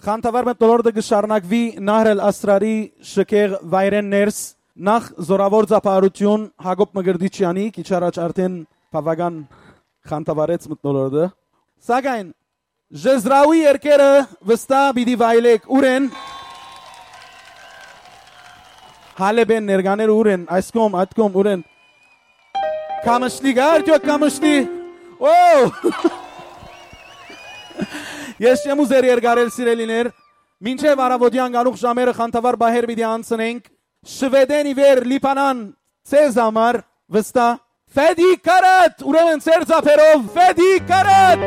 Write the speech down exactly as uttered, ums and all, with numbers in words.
Խանթավար մտնոլորդը կշարնակվի Նահր el-Ասրարի շքեղ վայրեն ներս, նախ զորավոր ծափարություն Հակոբ Մկրտիչյանի, քիչ առաջ արդեն բավական խանթավարեց մտնոլորդը, սակայն Ժեզրաուի երկերը վստահ պիտի վայելեք, ուր են, Հալեբեն ներկաներ ուր են, այս կողմ, այդ կողմ ուր են, Կամշլի գա, արդյոք կամշլի, օ! Ես չեմ ուզեր երգարել սիրելիներ, մինչև առավոտյան գանուխ ժամերը խանթավար բահեր պիտի անցնենք, Շվեդեն իվեր լիպանան ցեզ համար վստահ, Ֆեդի կարատ, ուրեմն ծեր ծափերով, Ֆեդի կարատ!